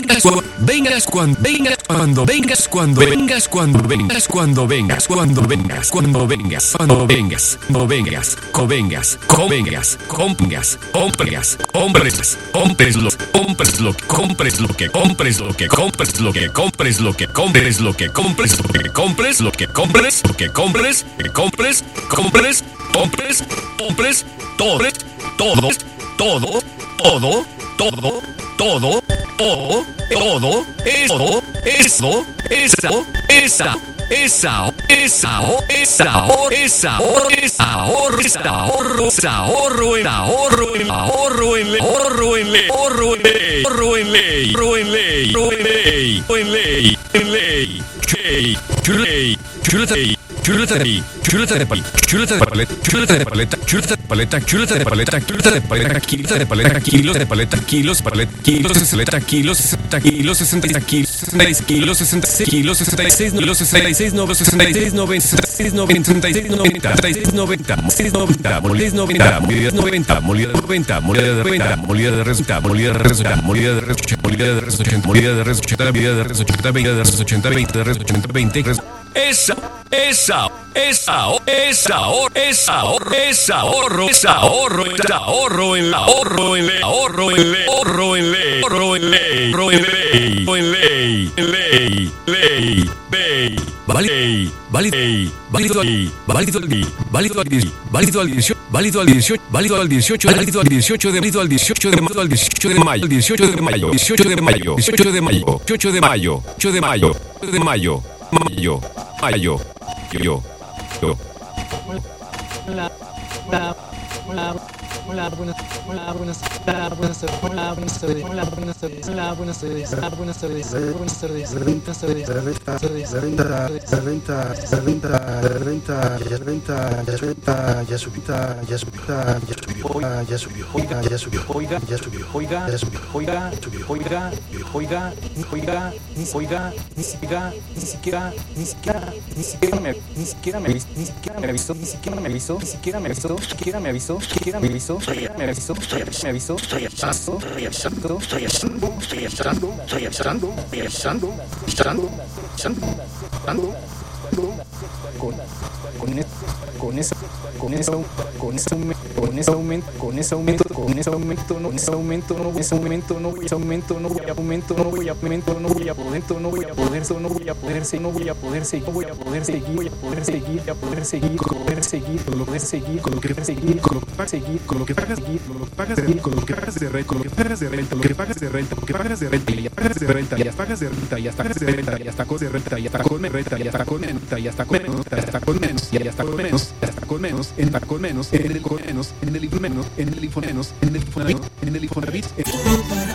vengas cuando vengas cuando vengas cuando vengas cuando vengas cuando vengas cuando vengas cuando vengas cuando vengas no vengas convengas convengas compras compres compres compres lo compres lo compres lo que compres lo que compres lo que compres lo que compres lo que compres lo que compres lo que compres lo que compres que compres compres compres compres todos todos todo todo todo todo todo todo eso eso eso esa esa esa esa esa esa ahorro ahorro en ahorro en ahorro en ahorro en ley ahorro en ley ahorro en ley ahorro en ley ahorro en ley en ley en ley ley ley chuleta de paleta, chuleta de paleta, chuleta de paleta, chuleta de paleta, chuleta de paleta, chuleta de paleta, kilos de paleta, kilos de paleta, kilos paleta, kilos 60 kilos, 60 kilos, 60 kilos, 66 kilos, 66 kilos, 66 kilos, 66 novos, 66 90, 66 90, 66 90, 66 90, 66 90, molida 90, molida 90, molida 90, molida de 90, molida de resulta, molida de resulta, molida de resulta, molida de resulta, molida de resulta, molida de resulta, molida de resulta, 20 de resulta, 20 de resulta, 20 esa ahorro en la ahorro en ley ahorro en ley ahorro en ley ahorro en ley ahorro en ley ahorro en ley en ley ley ley vale vale válido ahí válido ahí válido al 18 válido al 18 válido al 18 válido al 18 válido al 18 de válido al 18 de mayo al 18 de mayo 18 de mayo 18 de mayo 18 de mayo 8 de mayo 8 de mayo 8 de mayo mayo mayo yo Hola, buenas tardes. En el Infonavit